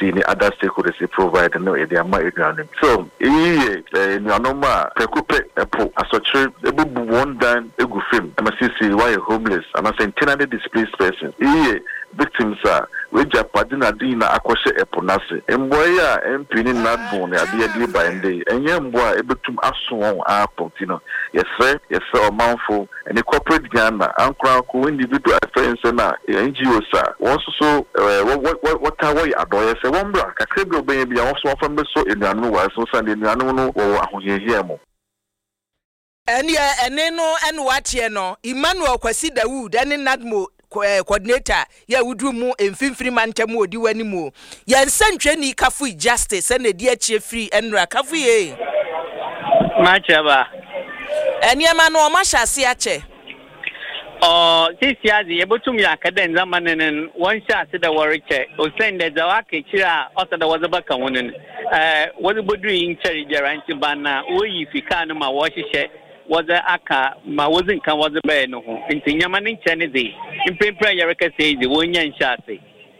NDC ni other stakeholders provide no e dey ama eduano so nuanoma prekupe epo asochire ebubu one dan egu fam amasisi why homeless and as internally displaced person victims are we Japadina Dina Akoshe Eponase. Emboya Empini Nadbone, Adia by Day, and Yamboa able to assume our Pontino. Yes, sir, Mountful, and the corporate Ghana, Uncle individual friends and NGO, sir. Also, what are we adore? Say, one black, a crib baby, also from the so in the Anua, so Sunday, Nano, or Ahuyamo. And and what no, Emmanuel Kwasida Wood, and in Nadmo. Coordinator ya wudru mu emfimfiri mantemu odi wani mu ya nsantwe ni kafu justice na di achie free enra kafu ye machaba eniema no ma hyase ache sisi azi ebotum ya kaden zamanen won hyase da woriche o sende da wake kira osa da wazaba kan wonen wodi bodru yin cheri garanti bana oyi fika no ma wo hihye waza aka ma wazin kan waza baye no ho nti nyamanin chane de impempra yareka seize wonya nhyase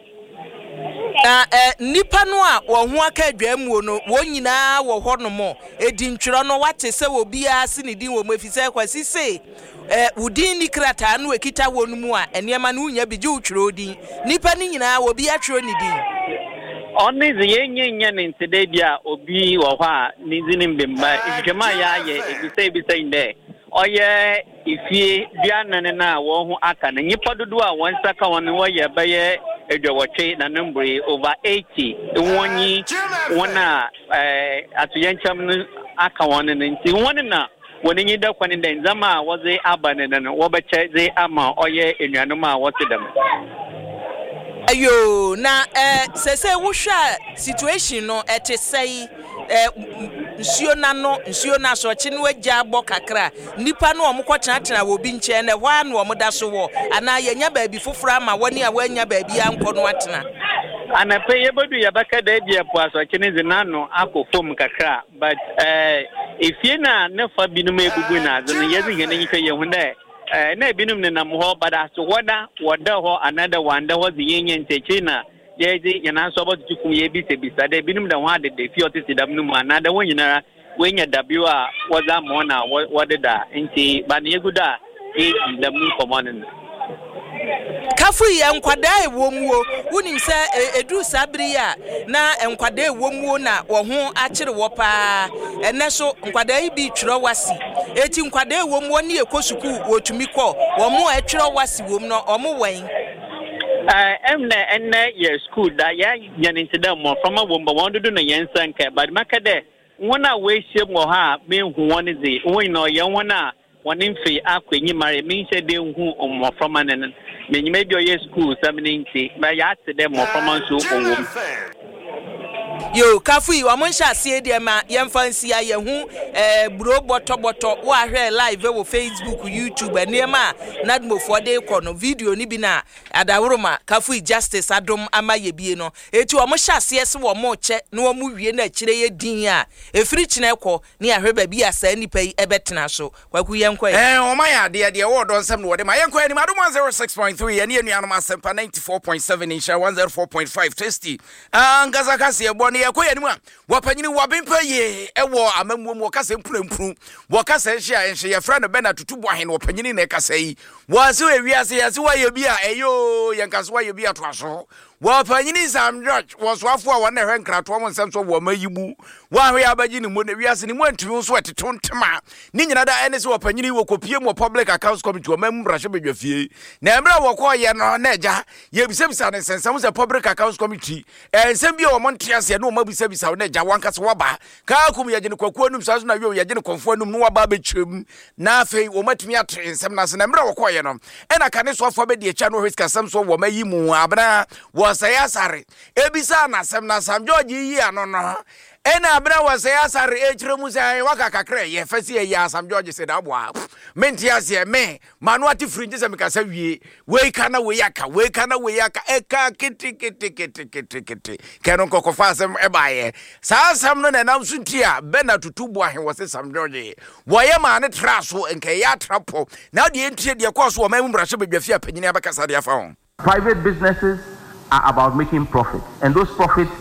nipa no a wo ho aka adwamu no wonyina wo ho no mo edi ntwero no wate se obi a se ne din wo mafise kwasi se udin ni krata no ekita wonu mu a enema no unya bije utwero din nipa ni nyina obi atwero ni din Onizi yenye ntide bia obi wo ho a nizini mbemba ikema ya ye ebisa inde oye ifie bia nane na wo ho aka na nyipa dodo a won saka won wo ye baye edwotwe na number over 80 wonyi wona atuyencham aka won nti won na wonyi da kwani da nzama woze abane na wo bache ze ama oye enuanuma wotedam ayo na sese wuhwa situation no etesei nsuo na so chi no agya agbo kakra nipa no omko tenatena wo bi nche na hwa no omda so wo ana yenya baabi foforo ama woni a wanya baabi anko no atena ana pe yebodu yabaka da bia po aso chi ne zinano akofom kakra but ifie na nefa binum egugu na azene yezi hene nyika yehunda na binum ne nam ho bada so wada ho another one da ho ziyenye ntechi na yeji yana so ba tuku ye bi se bisa da binum da ho ade de fi otisi da binum another one nyinara wenya w a waza mo na wadeda nti ba ne yeguda e da mu komonen kafu ye nkwada ewomuo unim se edu sabri ya na nkwada ewomuo na wo ho akire wo pa ene so nkwada ibi twiro wasi eti nkwada ewomuo ne ekosuku wotumi kọ wo mo atwiro wasi wom no omo wan enne ye school da ya nyaninte da mo from womba wondodo na yensan ka but makade wona we hye mo ha me hu woni ze won no ye wona wonin fi akwanyi mare me hye de hu mo from anen menyime bi oye school samininti ba ya te de mo from so owom yo kafu yi wa monsha asie de ma yemfansi ya ye hu bro boto wo ahwe live wo Facebook YouTube enema nadmofo de kono video ni bi na adawroma kafu justice adom ama ye bie no eti wo monsha asie se wo mo che na wo mu wie na kire ye din a efiri kine ko ni ahwe ba bi asa nipa yi ebetena so kwaku yenkwa o ma ya de wo don sem no wo de ma yenkwa ni adom 106.3 ene enuanom asempa 94.7 insha 104.5 tasty ngaza kase ebo ne yakoya ni mu wapanyini wabempa ye ewo amamuo mu kase mpurempuru wo kase hia enhye ye fra no bena tutubo ahen wapanyini na kase yi waso ewiase yase wa ye bi a eyo yankaso wa ye bi atoaso wapanyini Sam George waswafo a wona hwe nkrato mo nsem so wo mayibu wa hwe abaji ni mo na wiase ni mo antumi so etetontema ni nyina da ene se wapanyini wo kopie mo public accounts committee wo memra hye bedwafie na emra wo ko ye no na eja ye bisabisa ne sensam se public accounts committee ensem bi wo montiase no mabisabisa wo na eja wankase waba ka kum ye gene kwakuo num saso na wi ye gene konfo num no waba bechem na afei wo matumi atre ensem na se na emra wo ko ye no ena kane so afo be de echa no hweska sam so wo mayimu abna wasaya sare ebisa na sem na Sam George yi ano no ena abna wasaya sare echire musa waka kakre ye fasi ya Sam George se da boa menti ase me manu ati fringe se meka sawie we kana we yaka eka kiti kenon kokofa sem ebaye sa sam no na nam suntia bena tutubu ahe wose Sam George woye ma ne traso enke ya trapo na de entie de koso o mamu brahye bedwafia panyini abakasa de afa ho. Private businesses are about making profits, and those profits